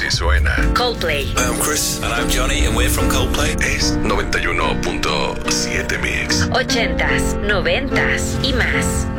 Así suena. Coldplay. Hi, I'm Chris. And I'm Johnny, and we're from Coldplay. Es 91.7 Mix. 80s, 90s y más.